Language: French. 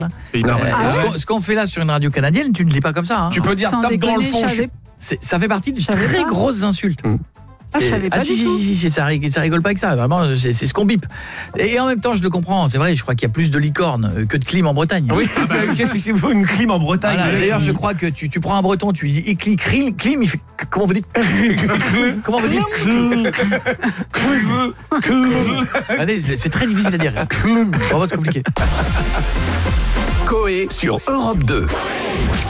Ce qu'on fait là sur une radio canadienne, tu ne le dis pas comme ça. Hein. Tu peux dire tape dans le fond. Ça fait partie de très grosses insultes. Ah, je savais pas du tout. Si, ça rigole pas avec ça, vraiment, c'est ce qu'on bip. Et en même temps, je le comprends, c'est vrai, je crois qu'il y a plus de licornes que de clim en Bretagne. Oui, qu'est-ce que c'est une clim en Bretagne? Voilà, d'ailleurs, je crois que tu prends un breton, tu lui dis clim, il fait comment vous dites? Comment vous dites? Allez, c'est très difficile à dire. Vraiment, c'est compliqué. Coé sur Europe 2.